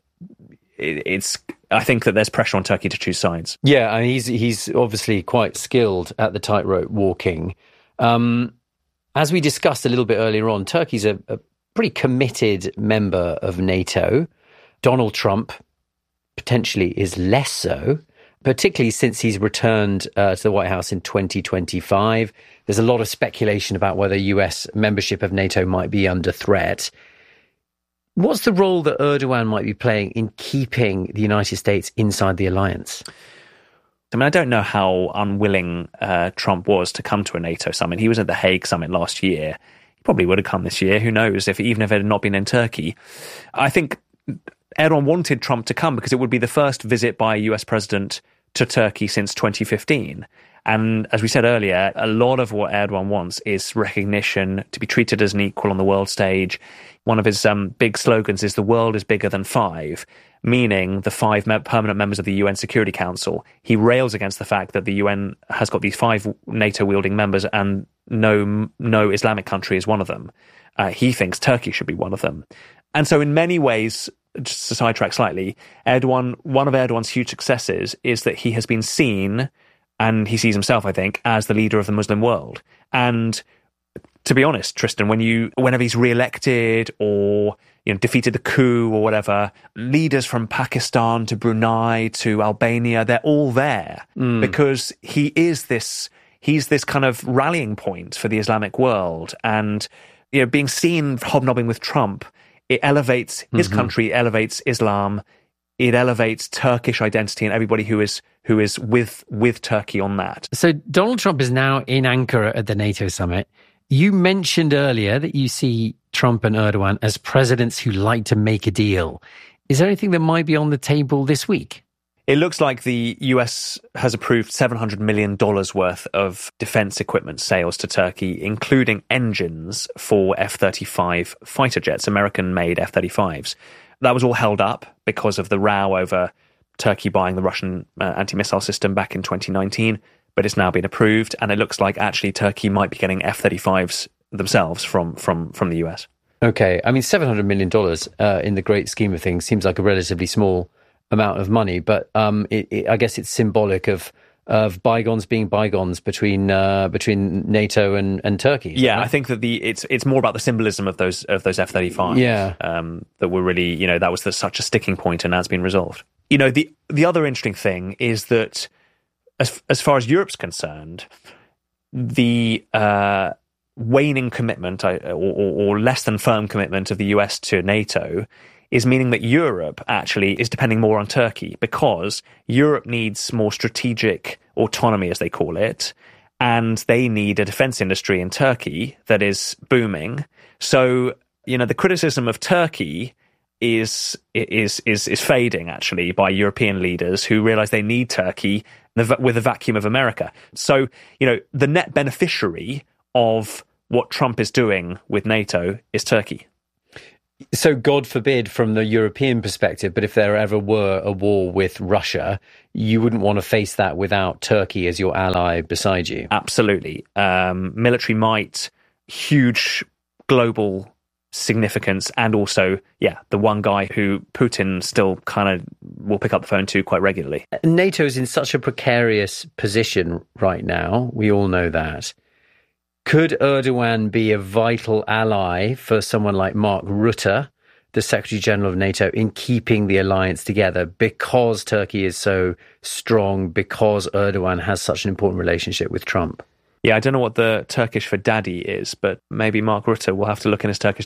it's. I think that there's pressure on Turkey to choose sides. Yeah, I mean, he's he's obviously quite skilled at the tightrope walking. Um, as we discussed a little bit earlier on, Turkey's a, a pretty committed member of NATO. Donald Trump potentially is less so, particularly since he's returned uh, to the White House in twenty twenty-five. There's a lot of speculation about whether U S membership of NATO might be under threat. What's the role that Erdogan might be playing in keeping the United States inside the alliance? I mean, I don't know how unwilling uh, Trump was to come to a NATO summit. He was at the Hague summit last year. Probably would have come this year. Who knows? If even if it had not been in Turkey, I think Erdogan wanted Trump to come because it would be the first visit by a U S president to Turkey since twenty fifteen. And as we said earlier, a lot of what Erdogan wants is recognition, to be treated as an equal on the world stage. One of his um, big slogans is "the world is bigger than five," meaning the five me- permanent members of the U N Security Council. He rails against the fact that the U N has got these five NATO-wielding members and no no Islamic country is one of them. Uh, he thinks Turkey should be one of them. And so in many ways, just to sidetrack slightly, Erdogan, one of Erdogan's huge successes is that he has been seen, and he sees himself, I think, as the leader of the Muslim world. And to be honest, Tristan, when you, whenever he's re-elected or, you know, defeated the coup or whatever, leaders from Pakistan to Brunei to Albania, they're all there mm. because he is this, he's this kind of rallying point for the Islamic world. And, you know, being seen hobnobbing with Trump, it elevates his mm-hmm. country, elevates Islam, it elevates Turkish identity and everybody who is who is with with Turkey on that. So Donald Trump is now in Ankara at the NATO summit. You mentioned earlier that you see Trump and Erdogan as presidents who like to make a deal. Is there anything that might be on the table this week? It looks like the U S has approved seven hundred million dollars worth of defense equipment sales to Turkey, including engines for F thirty-five fighter jets, American-made F thirty-fives. That was all held up because of the row over Turkey buying the Russian uh, anti-missile system back in twenty nineteen, but it's now been approved, and it looks like actually Turkey might be getting F thirty-fives themselves from, from, from the U S. Okay, I mean, seven hundred million dollars uh, in the great scheme of things seems like a relatively small amount of money, but um, it, it, I guess it's symbolic of of bygones being bygones between uh, between NATO and, and Turkey. Yeah, right? I think that the it's it's more about the symbolism of those of those F thirty-fives. Yeah, um, that were really, you know, that was the, such a sticking point, and that's been resolved. You know, the the other interesting thing is that as as far as Europe's concerned, the uh, waning commitment or, or, or less than firm commitment of the U S to NATO is meaning that Europe actually is depending more on Turkey, because Europe needs more strategic autonomy, as they call it, and they need a defense industry in Turkey that is booming. So, you know, the criticism of Turkey is is is is fading actually by European leaders who realize they need Turkey with the vacuum of America. So, you know, the net beneficiary of what Trump is doing with NATO is Turkey. So God forbid from the European perspective, but if there ever were a war with Russia, you wouldn't want to face that without Turkey as your ally beside you. Absolutely. Um, military might, huge global significance, and also, yeah, the one guy who Putin still kind of will pick up the phone to quite regularly. NATO's in such a precarious position right now. We all know that. Could Erdogan be a vital ally for someone like Mark Rutte, the Secretary General of NATO, in keeping the alliance together because Turkey is so strong, because Erdogan has such an important relationship with Trump? Yeah, I don't know what the Turkish for daddy is, but maybe Mark Rutte will have to look in his Turkish